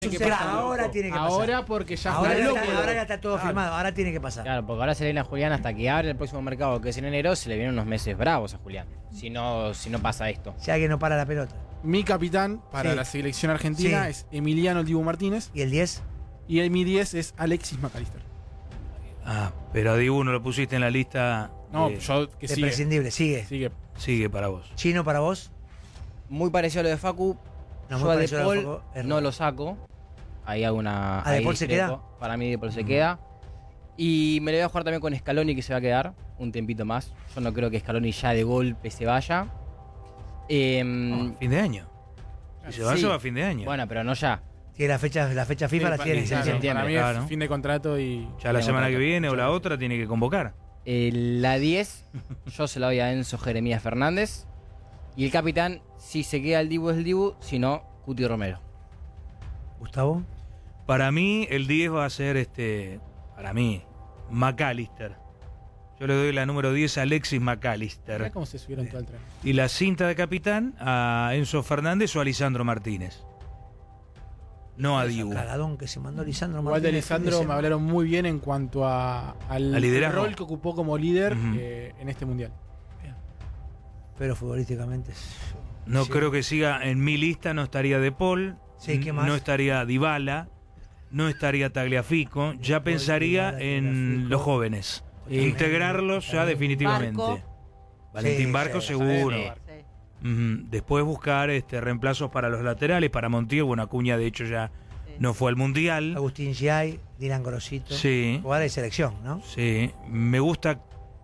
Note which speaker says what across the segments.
Speaker 1: Ahora tiene que pasar.
Speaker 2: Ahora porque ya
Speaker 1: Ahora
Speaker 2: fue
Speaker 1: ya está todo firmado, ahora tiene que pasar.
Speaker 3: Claro, porque ahora se le viene a Julián hasta que abre el próximo mercado, que es en enero, se le vienen unos meses bravos a Julián. Si no pasa esto.
Speaker 1: Si alguien no para la pelota.
Speaker 2: Mi capitán para
Speaker 1: Sí.
Speaker 2: la selección argentina
Speaker 1: Sí.
Speaker 2: es Emiliano El Dibu Martínez.
Speaker 1: ¿Y el 10?
Speaker 2: Y mi 10 es Alexis McAllister.
Speaker 4: Ah, pero a Dibu no lo pusiste en la lista.
Speaker 2: No, yo que
Speaker 1: Es
Speaker 2: sigue.
Speaker 1: prescindible, sigue.
Speaker 4: Sigue para vos.
Speaker 1: Chino para vos.
Speaker 3: Muy parecido a lo de Facu.
Speaker 1: No,
Speaker 3: yo
Speaker 1: muy
Speaker 3: a De
Speaker 1: parecido a lo de
Speaker 3: Paul
Speaker 1: Facu, es
Speaker 3: no
Speaker 1: raro.
Speaker 3: lo saco. Ahí hago una.
Speaker 1: ¿A De
Speaker 3: ahí
Speaker 1: Paul se
Speaker 3: discrepo.
Speaker 1: queda?
Speaker 3: Para mí De Paul se queda. Y me lo voy a jugar también con Scaloni, que se va a quedar un tiempito más. Yo no creo que Scaloni ya de golpe se vaya.
Speaker 4: Fin de año. Si se va,
Speaker 3: sí.
Speaker 4: se va a fin de año.
Speaker 3: Bueno, pero no ya.
Speaker 1: Tiene la fecha FIFA, la tiene.
Speaker 3: claro.
Speaker 1: sí.
Speaker 2: Para mí
Speaker 4: Claro.
Speaker 2: es fin de contrato y...
Speaker 4: Ya la
Speaker 3: Tiene
Speaker 4: semana que
Speaker 3: contrato.
Speaker 4: viene o la otra tiene que convocar.
Speaker 3: La 10, yo se la doy a Enzo Jeremías Fernández. Y el capitán, si se queda el Dibu es el Dibu, si no, Cuti Romero.
Speaker 1: Gustavo.
Speaker 4: Para mí, el 10 va a ser para mí, McAllister. Yo le doy la número 10 a Alexis
Speaker 2: Mirá
Speaker 4: McAllister.
Speaker 2: cómo se subieron todo el tren.
Speaker 4: Y la cinta de capitán a Enzo Fernández o a Lisandro Martínez. No a Dibu.
Speaker 1: Cagadón que se mandó Lisandro
Speaker 2: Igual de
Speaker 1: Martínez.
Speaker 2: Lisandro me hablaron muy bien en cuanto al
Speaker 4: liderazgo.
Speaker 2: rol que ocupó como líder
Speaker 4: Ujú.
Speaker 2: en este mundial.
Speaker 1: Pero futbolísticamente.
Speaker 4: No
Speaker 1: sí.
Speaker 4: creo que siga en mi lista, no estaría De Paul,
Speaker 1: Sí, ¿qué más?
Speaker 4: no estaría Dybala, no estaría Tagliafico, ya pensaría
Speaker 1: Dybala,
Speaker 4: en
Speaker 1: Tagliafico.
Speaker 4: los jóvenes,
Speaker 1: Otamendi,
Speaker 4: integrarlos ya
Speaker 1: Otamendi.
Speaker 4: definitivamente.
Speaker 5: Barco.
Speaker 4: Valentín
Speaker 1: Sí,
Speaker 4: Barco
Speaker 1: sí,
Speaker 4: seguro.
Speaker 5: Sí.
Speaker 4: Después buscar reemplazos para los laterales, para Montiel, bueno, Acuña de hecho ya no fue al Mundial.
Speaker 1: Agustín Giai, Dylan Grosito.
Speaker 4: Sí,
Speaker 1: Jugador de selección, ¿no?
Speaker 4: sí, me gusta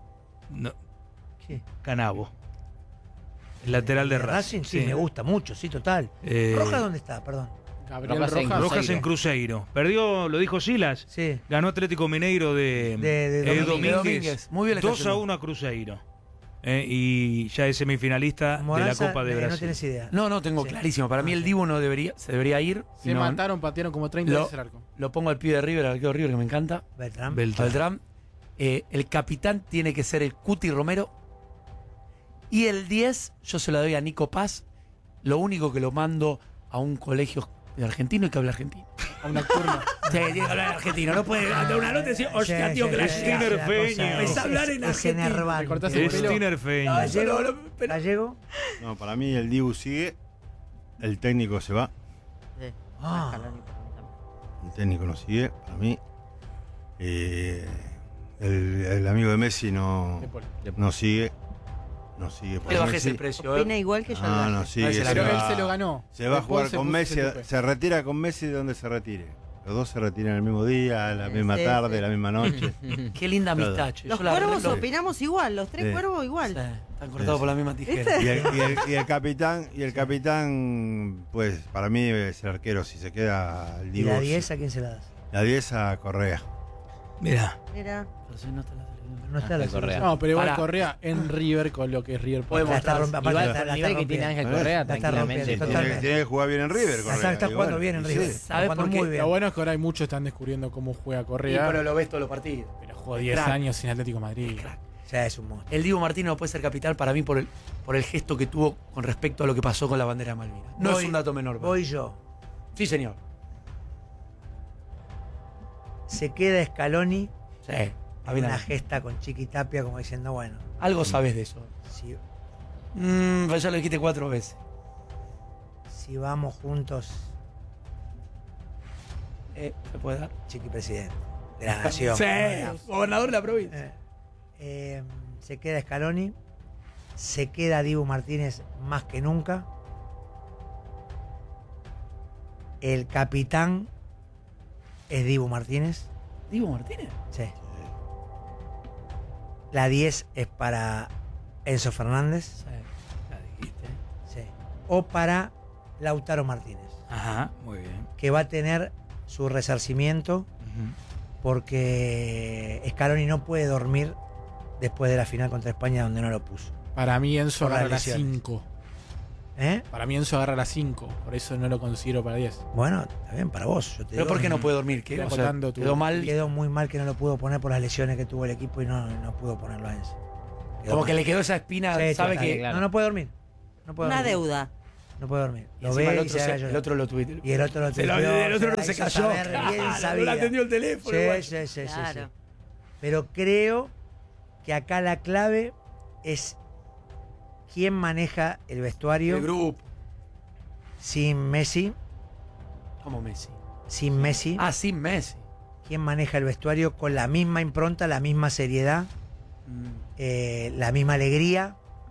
Speaker 1: Sí.
Speaker 4: Canavo, el lateral de Racing.
Speaker 1: Sí, me gusta mucho, sí, total. ¿Rojas dónde está? Perdón.
Speaker 2: Gabriel
Speaker 3: Rojas en
Speaker 2: Rojas.
Speaker 4: Rojas en Cruzeiro. Perdió, lo dijo Silas.
Speaker 1: Sí.
Speaker 4: Ganó Atlético Mineiro de Domínguez.
Speaker 6: Muy bien la
Speaker 4: 2-1 a Cruzeiro. Y ya es semifinalista
Speaker 1: Moranza,
Speaker 4: de la Copa de
Speaker 1: no
Speaker 4: Brasil.
Speaker 1: tienes idea.
Speaker 6: No, tengo
Speaker 1: Sí.
Speaker 6: clarísimo. Para mí el Dibu se debería ir.
Speaker 2: Se
Speaker 6: No,
Speaker 2: mataron, patearon como 30
Speaker 6: Lo-
Speaker 2: veces el arco.
Speaker 6: Lo pongo al pie de River, al arquero River, que me encanta.
Speaker 1: Beltrán.
Speaker 6: Beltrán. El capitán tiene que ser el Cuti Romero. Y el 10, yo se lo doy a Nico Paz. Lo único que lo mando a un colegio de argentino y que hable argentino.
Speaker 2: A un nocturno.
Speaker 6: Sí, tiene que hablar argentino. No puede dar una nota y decir, hostia, tío, que la
Speaker 4: Tinerfeño.
Speaker 6: Empezá a hablar en argentino.
Speaker 2: Te cortás
Speaker 4: Es
Speaker 2: el pelo.
Speaker 4: Tinerfeño.
Speaker 6: No, eso
Speaker 1: Gallego.
Speaker 6: no, pero-
Speaker 1: Gallego.
Speaker 7: No, para mí el Dibu sigue, el técnico se va,
Speaker 5: Sí.
Speaker 1: Ah.
Speaker 5: Scaloni para mí también.
Speaker 7: el técnico no sigue, para mí. El amigo de Messi no sigue. No sigue.
Speaker 6: Le bajes el precio.
Speaker 5: Opina igual que yo.
Speaker 7: Ah,
Speaker 5: al
Speaker 7: no
Speaker 5: Valle.
Speaker 7: sigue.
Speaker 2: Pero
Speaker 7: se
Speaker 2: él
Speaker 7: va-
Speaker 2: se lo ganó.
Speaker 7: Se va a jugar
Speaker 2: Después se
Speaker 7: con
Speaker 2: puso
Speaker 7: Messi,
Speaker 2: ese tupe.
Speaker 7: se retira con Messi de donde se retire. Los dos se retiran el mismo día, la misma
Speaker 5: Sí,
Speaker 7: tarde,
Speaker 5: sí.
Speaker 7: la misma noche.
Speaker 6: Qué linda amistad, che.
Speaker 5: Los
Speaker 6: Yo la
Speaker 5: cuervos
Speaker 6: re-
Speaker 5: opinamos igual, los tres
Speaker 7: Sí.
Speaker 5: cuervos
Speaker 6: Sí,
Speaker 5: igual.
Speaker 6: están cortados por la misma tijera.
Speaker 7: Y el capitán, pues para mí es el arquero. Si se queda el
Speaker 1: ¿Y
Speaker 7: Dibu.
Speaker 1: la 10 a quién se la das?
Speaker 7: La 10 a Correa.
Speaker 4: Mira,
Speaker 5: Mira.
Speaker 6: Pero si no está la-
Speaker 1: No está la
Speaker 3: de Correa.
Speaker 2: No, pero igual
Speaker 6: Pará.
Speaker 2: Correa en River con lo que es River.
Speaker 6: Podemos
Speaker 1: La está
Speaker 6: estar-
Speaker 1: rompiendo.
Speaker 3: Igual
Speaker 1: Aparte,
Speaker 3: con
Speaker 1: la
Speaker 3: el
Speaker 1: está
Speaker 3: nivel que tiene Ángel
Speaker 1: rompiendo.
Speaker 3: Correa,
Speaker 1: La está
Speaker 3: tranquilamente.
Speaker 1: rompiendo,
Speaker 7: Tiene
Speaker 1: totalmente.
Speaker 7: tiene que jugar bien en River, Correa.
Speaker 1: Está
Speaker 7: Y
Speaker 1: jugando
Speaker 7: bueno,
Speaker 1: bien en
Speaker 7: y
Speaker 1: River.
Speaker 7: sí.
Speaker 1: Está
Speaker 6: ¿Sabes
Speaker 1: jugando
Speaker 6: por qué?
Speaker 1: muy bien.
Speaker 2: Lo bueno es que ahora hay muchos están descubriendo cómo juega
Speaker 6: Sí,
Speaker 2: Correa.
Speaker 6: pero lo ves todos los partidos.
Speaker 2: Pero jugó 10
Speaker 6: Crack.
Speaker 2: años sin Atlético de Madrid.
Speaker 1: O sea, es un monstruo.
Speaker 6: El Dibu Martínez no puede ser capitán para mí por el gesto que tuvo con respecto a lo que pasó con la bandera de Malvinas. No
Speaker 1: Voy-
Speaker 6: es un dato menor.
Speaker 1: Voy yo.
Speaker 6: Sí, señor.
Speaker 1: Se queda Scaloni
Speaker 6: Sí.
Speaker 1: en una gesta con Chiqui Tapia como diciendo, bueno,
Speaker 6: Algo sabes de eso.
Speaker 1: si,
Speaker 6: Ya lo dijiste 4 veces.
Speaker 1: si vamos juntos,
Speaker 6: ¿Se puede dar?
Speaker 1: Chiqui presidente de la nación.
Speaker 6: Sí,
Speaker 1: Bueno,
Speaker 6: gobernador de la provincia.
Speaker 1: se queda Scaloni, se queda Dibu Martínez más que nunca. El capitán es Dibu Martínez.
Speaker 6: ¿Dibu Martínez?
Speaker 1: Sí. La 10 es para Enzo Fernández.
Speaker 6: Sí, la dijiste.
Speaker 1: Sí. O para Lautaro Martínez,
Speaker 4: ajá, muy bien.
Speaker 1: que va a tener su resarcimiento porque Scaloni no puede dormir después de la final contra España donde no lo puso.
Speaker 2: Para mí Enzo
Speaker 1: Por las
Speaker 2: agarra la
Speaker 1: lesiones.
Speaker 2: 5.
Speaker 1: ¿Eh?
Speaker 2: Para mí Enzo agarra la 5. Por eso no lo considero para 10.
Speaker 1: Bueno, está bien, para vos. Yo te
Speaker 6: ¿Pero
Speaker 1: digo,
Speaker 6: por qué no puede dormir? ¿Qué?
Speaker 2: Estoy
Speaker 6: O sea,
Speaker 2: acotando tu-
Speaker 6: quedó mal.
Speaker 1: quedó muy mal que no lo pudo poner por las lesiones que tuvo el equipo y no pudo ponerlo a Enzo. Quedó
Speaker 6: Como
Speaker 1: mal.
Speaker 6: que le quedó esa espina,
Speaker 1: Sí,
Speaker 6: sabe
Speaker 1: total,
Speaker 6: que...
Speaker 3: claro.
Speaker 1: No puede dormir. No puede
Speaker 5: Una
Speaker 1: dormir.
Speaker 5: deuda.
Speaker 1: No puede dormir.
Speaker 6: Y
Speaker 1: Lo
Speaker 6: encima
Speaker 1: ve
Speaker 6: el
Speaker 1: y
Speaker 6: otro,
Speaker 1: se
Speaker 6: el otro lo tuiteó.
Speaker 1: Y el otro lo
Speaker 6: El otro no se
Speaker 1: hizo
Speaker 6: cayó.
Speaker 1: saber bien
Speaker 6: Claro,
Speaker 1: sabía.
Speaker 6: no le atendió el teléfono. igual.
Speaker 1: Sí.
Speaker 5: Claro.
Speaker 1: Pero creo que acá la clave es quién maneja el vestuario
Speaker 6: El grupo.
Speaker 1: sin Messi.
Speaker 6: Como Messi.
Speaker 1: Sin Messi.
Speaker 6: Ah, sin Messi.
Speaker 1: ¿Quién maneja el vestuario con la misma impronta, la misma seriedad, la misma alegría?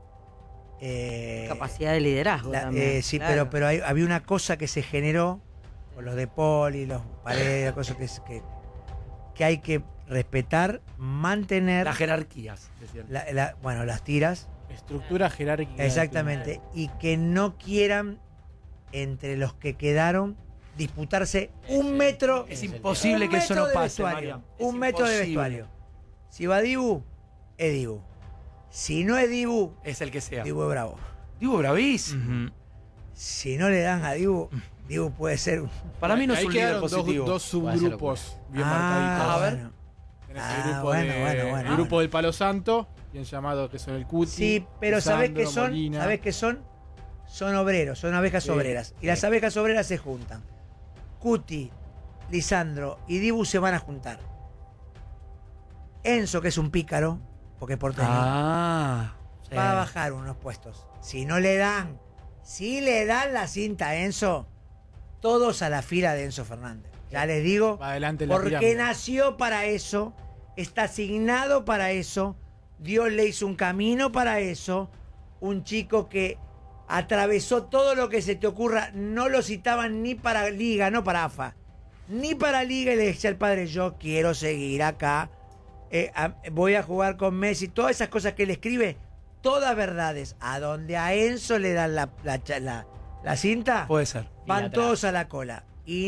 Speaker 5: Capacidad de liderazgo también.
Speaker 1: Sí,
Speaker 5: claro.
Speaker 1: pero había una cosa que se generó con los de Poli, los Paredes, cosas que hay que respetar, mantener
Speaker 6: Las jerarquías, decían.
Speaker 1: bueno, las tiras,
Speaker 2: Estructura jerárquica.
Speaker 1: exactamente, y que no quieran entre los que quedaron disputarse un metro.
Speaker 6: Es imposible que eso no pase, Mariam. Es
Speaker 1: Un metro de
Speaker 6: imposible.
Speaker 1: vestuario. Si va Dibu, es Dibu. Si no es Dibu,
Speaker 6: Es el que sea.
Speaker 1: Dibu es bravo.
Speaker 6: Digo, bravísimo.
Speaker 4: Ujú.
Speaker 1: Si no le dan a Dibu, Dibu puede ser un...
Speaker 6: Para mí no es
Speaker 2: Ahí
Speaker 6: un líder
Speaker 2: quedaron
Speaker 6: positivo.
Speaker 2: dos subgrupos bien marcaditos.
Speaker 6: A ver.
Speaker 1: bueno.
Speaker 2: Tenés
Speaker 1: Ah,
Speaker 2: el grupo,
Speaker 1: bueno.
Speaker 2: el grupo del Palo Santo, bien llamado, que son el Cuti.
Speaker 1: Sí, pero ¿sabés
Speaker 2: Lisandro,
Speaker 1: qué son?
Speaker 2: Molina.
Speaker 1: ¿Sabés qué son? Son obreros, son abejas
Speaker 2: Sí,
Speaker 1: obreras. Y las abejas obreras se juntan. Cuti, Lisandro y Dibu se van a juntar. Enzo, que es un pícaro, porque es porteño,
Speaker 6: Ah. sí.
Speaker 1: va a bajar unos puestos. Si le dan la cinta a Enzo, todos a la fila de Enzo Fernández. Ya les digo,
Speaker 2: Va adelante en la
Speaker 1: porque
Speaker 2: pirámide.
Speaker 1: nació para eso, está asignado para eso, Dios le hizo un camino para eso, un chico que atravesó todo lo que se te ocurra, no lo citaban ni para Liga, no para AFA, ni para Liga, y le decía al padre, yo quiero seguir acá, voy a jugar con Messi, todas esas cosas que él escribe, todas verdades. A donde a Enzo le dan la cinta,
Speaker 6: Puede ser.
Speaker 1: van
Speaker 3: atrás.
Speaker 1: todos a la cola.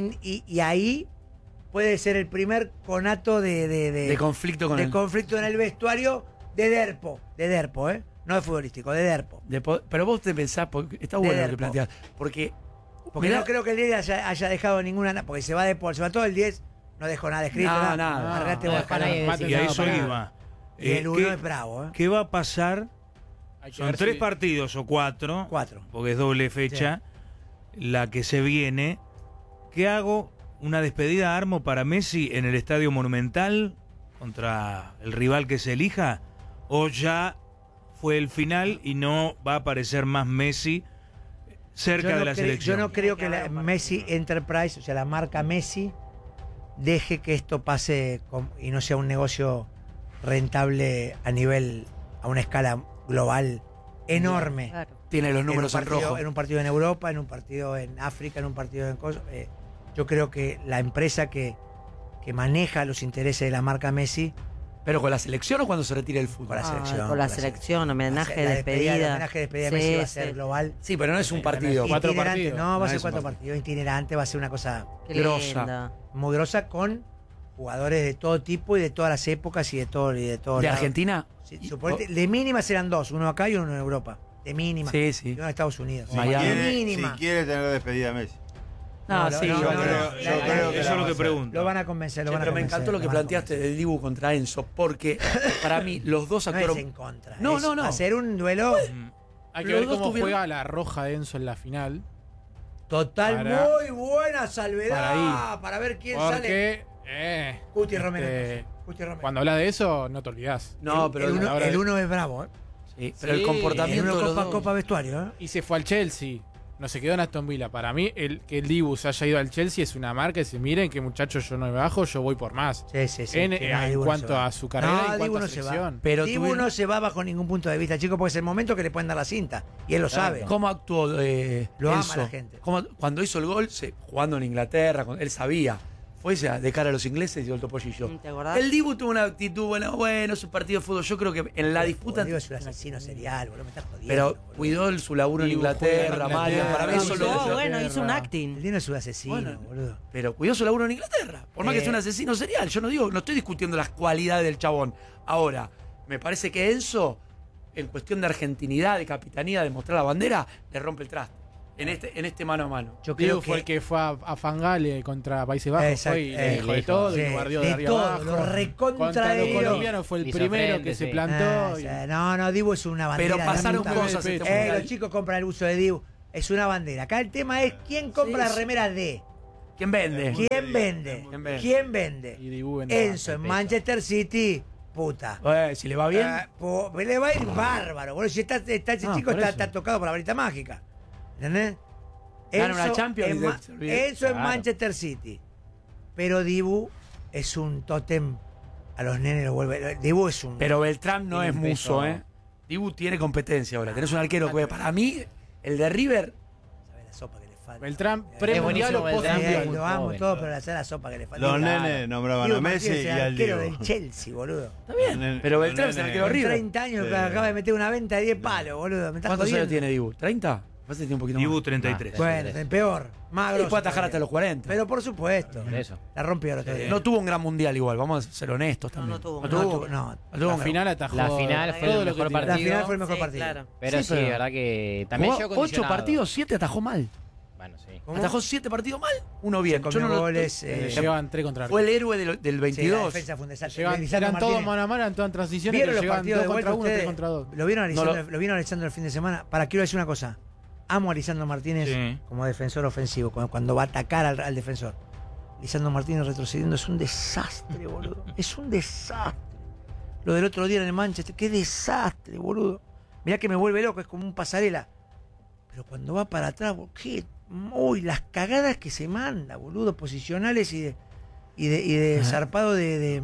Speaker 1: Y ahí puede ser el primer conato
Speaker 6: De conflicto con él.
Speaker 1: conflicto en el vestuario de Derpo, no de futbolístico, de Derpo.
Speaker 6: Pero vos te pensás, porque está
Speaker 1: De
Speaker 6: bueno lo que
Speaker 1: Derpo.
Speaker 6: planteás. Porque
Speaker 1: Porque no creo que el 10 haya dejado ninguna, porque se va de Paul, se va todo el 10, no dejó nada escrito.
Speaker 6: No,
Speaker 1: nada.
Speaker 6: nada.
Speaker 1: Largate
Speaker 3: No
Speaker 1: vos,
Speaker 3: deja nadie
Speaker 1: Escalón.
Speaker 3: decir
Speaker 4: Y a
Speaker 3: nada
Speaker 4: eso
Speaker 3: para
Speaker 4: iba.
Speaker 1: Y el 1
Speaker 4: ¿Qué,
Speaker 1: es bravo, ¿eh?
Speaker 4: qué va a pasar?
Speaker 2: Hay que
Speaker 4: Son
Speaker 2: ver
Speaker 4: 3
Speaker 2: si-
Speaker 4: partidos o 4,
Speaker 1: 4.
Speaker 4: porque es doble fecha, la que se viene. ¿Qué hago? ¿Una despedida armo para Messi en el Estadio Monumental contra el rival que se elija? ¿O ya fue el final y no va a aparecer más Messi cerca de la selección?
Speaker 1: Yo no creo que
Speaker 5: Tiene que
Speaker 1: la
Speaker 5: haber un
Speaker 1: Messi
Speaker 5: partido.
Speaker 1: Enterprise, o sea, la marca Messi, deje que esto pase y no sea un negocio rentable a una escala global enorme.
Speaker 5: Claro.
Speaker 6: tiene los números en rojo.
Speaker 1: En un partido en Europa, en un partido en África, en un partido en cosas. Yo creo que la empresa que maneja los intereses de la marca Messi,
Speaker 6: ¿Pero con la selección o cuando se retire el fútbol?
Speaker 1: con la selección.
Speaker 5: Con la selección, homenaje,
Speaker 1: La
Speaker 5: despedida.
Speaker 1: El homenaje de despedida de Messi va a ser global.
Speaker 6: Sí, pero no es un partido.
Speaker 2: Cuatro
Speaker 1: Itinerante,
Speaker 2: partidos.
Speaker 1: no, va a
Speaker 6: No
Speaker 1: ser
Speaker 6: es un
Speaker 1: 4
Speaker 6: partido.
Speaker 1: partidos. Itinerante, va a ser una cosa
Speaker 5: Qué
Speaker 6: grosa.
Speaker 5: linda.
Speaker 1: muy grosa con jugadores de todo tipo y de todas las épocas y de todo.
Speaker 6: ¿De
Speaker 1: lados.
Speaker 6: Argentina?
Speaker 1: Sí,
Speaker 6: Y-
Speaker 1: suponete, de mínima serán 2, uno acá y uno en Europa. De mínima.
Speaker 6: Sí, sí.
Speaker 1: Y uno en Estados Unidos.
Speaker 7: Si
Speaker 6: Miami.
Speaker 7: quiere,
Speaker 1: Mínima.
Speaker 7: si quiere tener despedida a Messi.
Speaker 6: No,
Speaker 1: No,
Speaker 6: sí,
Speaker 1: no,
Speaker 6: yo
Speaker 1: no,
Speaker 6: creo.
Speaker 1: no.
Speaker 7: Yo creo que
Speaker 4: Eso
Speaker 7: la
Speaker 4: es lo
Speaker 7: va
Speaker 4: que
Speaker 7: a hacer.
Speaker 4: pregunto.
Speaker 1: Lo van a convencer, lo van a
Speaker 6: Pero me
Speaker 1: convencer.
Speaker 6: encantó lo que
Speaker 1: van a
Speaker 6: planteaste
Speaker 1: convencer.
Speaker 6: del Dibu contra Enzo, porque para mí los dos
Speaker 1: No es
Speaker 6: actuaron.
Speaker 1: en contra.
Speaker 6: No,
Speaker 1: es
Speaker 6: no, no.
Speaker 1: hacer un duelo
Speaker 2: Hay que
Speaker 6: Los
Speaker 2: ver
Speaker 6: dos
Speaker 2: cómo
Speaker 6: tuvieron-
Speaker 2: juega la roja de Enzo en la final.
Speaker 1: total,
Speaker 2: Para-
Speaker 1: muy buena salvedad. Para ver quién sale.
Speaker 2: Porque
Speaker 1: Cuti Romero.
Speaker 2: este,
Speaker 1: Cuti Romero.
Speaker 2: cuando hablas de eso, no te olvidás.
Speaker 6: No, pero
Speaker 1: el
Speaker 2: a la hora de-
Speaker 1: uno es bravo, ¿eh?
Speaker 6: Sí, pero
Speaker 2: Sí.
Speaker 6: el
Speaker 1: El
Speaker 6: comportamiento
Speaker 1: uno
Speaker 6: de los
Speaker 1: copa,
Speaker 6: dos.
Speaker 1: copa vestuario, ¿eh?
Speaker 2: Y se fue al Chelsea. No se quedó en Aston Villa. Para mí, que el Dibu se haya ido al Chelsea es una marca. Y se miren que muchachos, yo no me bajo, yo voy por más.
Speaker 1: Sí, sí, sí.
Speaker 2: En,
Speaker 1: Sí, no,
Speaker 2: en
Speaker 1: Dibu no
Speaker 2: cuanto
Speaker 1: se va.
Speaker 2: a su carrera
Speaker 1: No,
Speaker 2: y en
Speaker 1: Dibu
Speaker 2: cuanto
Speaker 1: no
Speaker 2: a
Speaker 1: se va.
Speaker 2: selección.
Speaker 6: Pero
Speaker 1: Dibu
Speaker 6: tuvieron-
Speaker 1: no se va bajo ningún punto de vista, chicos, porque es el momento que le pueden dar la cinta. Y él lo sabe.
Speaker 6: ¿Cómo actuó
Speaker 1: Lo ama
Speaker 6: Enzo?
Speaker 1: la gente.
Speaker 6: Cuando hizo el gol, jugando en Inglaterra, él sabía. Fue de cara a los ingleses y soltó pollillo.
Speaker 5: ¿Te acordás?
Speaker 6: El Dibu tuvo una actitud, bueno, es un partido de fútbol. Yo creo que en la disputa.
Speaker 1: Digo, es un asesino serial, boludo, me estás jodiendo.
Speaker 6: Pero
Speaker 1: boludo.
Speaker 6: cuidó su laburo en
Speaker 2: Dibu
Speaker 6: Inglaterra,
Speaker 2: juega en
Speaker 6: Mario.
Speaker 2: Inglaterra,
Speaker 6: Para mí eso
Speaker 2: Dibu
Speaker 6: lo.
Speaker 5: No,
Speaker 2: de
Speaker 5: bueno, hizo un
Speaker 2: Inglaterra.
Speaker 1: El
Speaker 5: acting.
Speaker 1: Dino es un asesino,
Speaker 6: Bueno.
Speaker 1: boludo.
Speaker 6: Pero cuidó su laburo en Inglaterra. Por más que sea un asesino serial. Yo no estoy discutiendo las cualidades del chabón. Ahora, me parece que Enzo, en cuestión de argentinidad, de capitanía, de mostrar la bandera, le rompe el traste. En este mano a mano.
Speaker 1: Yo creo
Speaker 2: Dibu fue el que fue a Fangale contra Países Bajos.
Speaker 1: Exacto,
Speaker 2: Fue y le dijo de
Speaker 3: le dijo,
Speaker 2: todo, y
Speaker 1: sí,
Speaker 2: lo barrió
Speaker 1: de
Speaker 2: de arriba
Speaker 1: todo,
Speaker 2: abajo.
Speaker 1: lo recontra
Speaker 2: Contra los
Speaker 1: herido.
Speaker 2: colombianos fue el
Speaker 3: Hizo
Speaker 2: primero
Speaker 3: frente,
Speaker 2: que se
Speaker 3: sí.
Speaker 2: plantó. y-
Speaker 1: No, Dibu es una bandera.
Speaker 6: Pero pasaron
Speaker 2: puta.
Speaker 6: cosas este
Speaker 2: Los
Speaker 6: mundial.
Speaker 1: Los chicos compran el uso de Dibu. Es una bandera. Acá el tema es quién compra las remeras de.
Speaker 6: ¿Quién vende?
Speaker 1: ¿Quién vende? ¿Quién vende?
Speaker 2: Y Dibu vende
Speaker 1: Enzo en
Speaker 3: peso.
Speaker 1: Manchester City, puta.
Speaker 6: Si le va bien.
Speaker 1: Le va a ir bárbaro, boludo. Si ese chico
Speaker 6: por eso.
Speaker 1: está tocado por la varita mágica. ¿Entendés?
Speaker 6: Gana una Champions
Speaker 1: en
Speaker 6: y se olvida.
Speaker 1: Enzo en
Speaker 3: Claro.
Speaker 1: Manchester City. Pero Dibu es un tótem. A los nenes lo vuelve. Dibu es un.
Speaker 6: Pero Beltrán no
Speaker 3: Tiene
Speaker 6: es
Speaker 3: un
Speaker 6: muso,
Speaker 3: peso.
Speaker 6: ¿eh? Dibu tiene competencia ahora. Tenés un arquero que, para mí, el de River.
Speaker 1: ¿Sabes la sopa que le falta?
Speaker 2: Beltrán,
Speaker 3: Es
Speaker 2: pre-mundial o
Speaker 3: buenísimo Beltrán.
Speaker 2: post-mundial.
Speaker 1: Lo amo
Speaker 3: joven.
Speaker 1: todo, pero la la sopa que le falta.
Speaker 7: Los
Speaker 3: Claro.
Speaker 7: nenes nombraban
Speaker 1: Dibu
Speaker 7: a Messi
Speaker 1: Martínez,
Speaker 7: y
Speaker 1: el
Speaker 7: al
Speaker 1: arquero
Speaker 7: Diego.
Speaker 1: del Chelsea, boludo.
Speaker 6: Está bien. Pero Beltrán es el arquero
Speaker 1: Con
Speaker 6: River.
Speaker 1: 30 años que acaba de meter una venta de 10 palos, boludo. Me estás
Speaker 6: ¿Cuántos años
Speaker 1: jodiendo.
Speaker 6: tiene Dibu? ¿30? Parece que tiene un poquito
Speaker 4: Dibu
Speaker 6: más.
Speaker 4: 33.
Speaker 1: Bueno, peor. Más
Speaker 6: Y
Speaker 1: grosso
Speaker 6: puede atajar hasta
Speaker 1: todavía.
Speaker 6: los 40.
Speaker 1: Pero por supuesto.
Speaker 3: Por eso.
Speaker 1: La rompió el otro día.
Speaker 6: No tuvo un gran mundial igual, vamos a ser honestos también.
Speaker 5: no tuvo.
Speaker 1: No tuvo, no.
Speaker 6: No tuvo
Speaker 2: La
Speaker 6: un-
Speaker 2: final atajó.
Speaker 3: La final fue
Speaker 2: todo
Speaker 3: el
Speaker 2: lo que
Speaker 3: mejor
Speaker 2: tenía.
Speaker 1: La
Speaker 3: partido.
Speaker 1: final fue el mejor
Speaker 5: Sí,
Speaker 1: partido.
Speaker 5: claro.
Speaker 3: Pero sí,
Speaker 6: pero-
Speaker 3: verdad que también
Speaker 6: Jugó
Speaker 3: llegó
Speaker 6: 8
Speaker 3: condicionado.
Speaker 6: partidos, 7 atajó mal.
Speaker 3: Bueno, sí.
Speaker 1: ¿Cómo?
Speaker 6: Atajó 7 partidos mal, uno bien.
Speaker 1: Se
Speaker 6: Yo no
Speaker 1: comió
Speaker 6: lo-
Speaker 1: goles.
Speaker 2: Llegaban 3 contra
Speaker 6: Fue el héroe del
Speaker 1: Sí, la
Speaker 6: 22.
Speaker 1: defensa fue un desastre.
Speaker 2: Llegaban,
Speaker 1: Lisandro
Speaker 2: eran todos
Speaker 1: Martínez.
Speaker 2: mano a mano, eran todas en transiciones.
Speaker 1: ¿Vieron
Speaker 2: Que
Speaker 1: los
Speaker 2: llegaban
Speaker 1: partidos
Speaker 2: 2
Speaker 1: de vuelta
Speaker 2: contra 1, 3
Speaker 1: ustedes?
Speaker 2: contra 2.
Speaker 1: ¿Lo vieron a
Speaker 6: No
Speaker 1: Lisandro, lo vieron a Lisandro el fin de semana? Quiero decir una cosa. Amo a Lisandro Martínez
Speaker 4: Sí.
Speaker 1: como defensor ofensivo, cuando va a atacar al defensor. Lisandro Martínez retrocediendo es un desastre, boludo. Es un desastre. Lo del otro día en el Manchester, qué desastre, boludo. Mirá que me vuelve loco, es como un pasarela. Pero cuando va para atrás, qué. Uy, las cagadas que se manda, boludo, posicionales y de zarpado de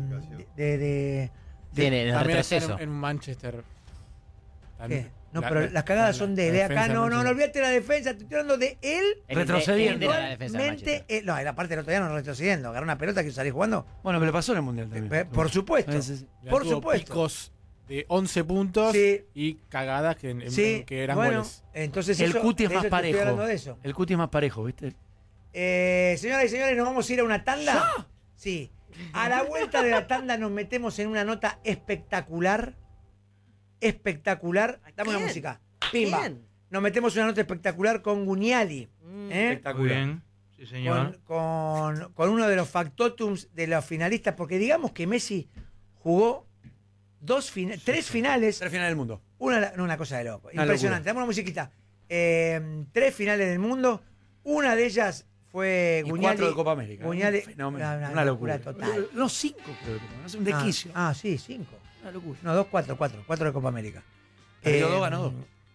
Speaker 3: Tiene el
Speaker 2: También está
Speaker 3: retroceso.
Speaker 2: en Manchester.
Speaker 1: ¿Qué? No, pero las cagadas son de él. Acá no olvídate la defensa, te estoy hablando de él.
Speaker 6: Retrocediendo.
Speaker 3: La defensa de Manchester.
Speaker 1: No, en la parte del otro día no retrocediendo. Agarró una pelota que salís jugando.
Speaker 6: Bueno, me lo pasó en el mundial también.
Speaker 1: Por supuesto.
Speaker 6: Sí, sí.
Speaker 2: Ya
Speaker 1: Por
Speaker 2: tuvo
Speaker 1: supuesto.
Speaker 2: picos de 11 puntos
Speaker 1: Sí.
Speaker 2: y cagadas que,
Speaker 1: Sí,
Speaker 2: que eran
Speaker 1: bueno,
Speaker 2: goles.
Speaker 1: entonces
Speaker 6: El
Speaker 1: eso-
Speaker 6: Cuti es
Speaker 1: de
Speaker 6: más
Speaker 1: eso te estoy
Speaker 6: parejo.
Speaker 1: hablando de eso.
Speaker 6: El Cuti es más parejo, ¿viste?
Speaker 1: Señoras y señores, nos vamos a ir a una tanda. Sí. A la vuelta de la tanda nos metemos en una nota espectacular. Espectacular. Dame una
Speaker 5: quién?
Speaker 1: música. Pimba.
Speaker 5: ¿Quién?
Speaker 1: Nos metemos en una nota espectacular con Gugnali. ¿eh?
Speaker 4: Muy bien. Sí, señor.
Speaker 1: Con uno de los factotums de los finalistas, porque digamos que Messi jugó tres finales,
Speaker 6: 3 finales del mundo.
Speaker 1: una cosa de loco,
Speaker 6: Una
Speaker 1: impresionante. Dame una musiquita. 3 finales del mundo, una de ellas fue
Speaker 6: Y
Speaker 1: Gugnali.
Speaker 6: 4 de Copa América.
Speaker 1: Gugnali,
Speaker 6: Un fenómeno.
Speaker 1: una
Speaker 6: locura
Speaker 1: total.
Speaker 6: No, 5 creo que es un desquicio.
Speaker 1: Sí, 5.
Speaker 6: Una locura.
Speaker 1: No, 2, 4 de Copa América.
Speaker 6: Perdió 2, ganó 2.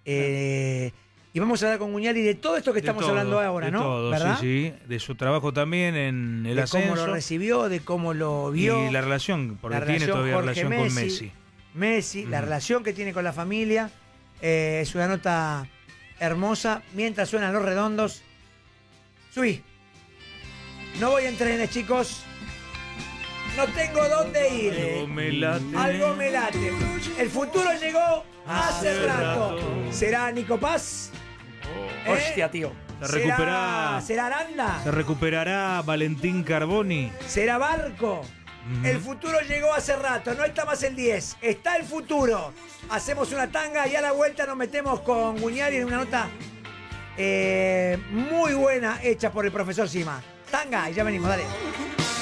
Speaker 1: Y vamos a hablar con Gugnali de todo esto que
Speaker 4: De
Speaker 1: estamos
Speaker 4: todo,
Speaker 1: hablando ahora,
Speaker 4: de
Speaker 1: ¿no?
Speaker 4: todo,
Speaker 1: ¿verdad?
Speaker 4: sí, sí. De su trabajo también en el
Speaker 1: De
Speaker 4: ascenso.
Speaker 1: cómo lo recibió, de cómo lo vio.
Speaker 4: Y la relación, porque
Speaker 1: La
Speaker 4: tiene
Speaker 1: relación
Speaker 4: todavía
Speaker 1: Jorge
Speaker 4: relación con
Speaker 1: Messi.
Speaker 4: Messi.
Speaker 1: La relación que tiene con la familia. Es una nota hermosa. Mientras suenan los redondos. Subí. No voy a entrenar, chicos. No tengo dónde ir.
Speaker 4: Algo me late.
Speaker 1: Algo me late. El futuro llegó hace rato. ¿Será Nico Paz? ¿Eh?
Speaker 6: Hostia, tío.
Speaker 1: ¿Será Aranda?
Speaker 4: Se recuperará Valentín Carboni.
Speaker 1: ¿Será Barco? El futuro llegó hace rato, no está más el 10, está el futuro. Hacemos una tanga y a la vuelta nos metemos con Gugnali en una nota muy buena hecha por el profesor Sima. Tanga y ya venimos, dale.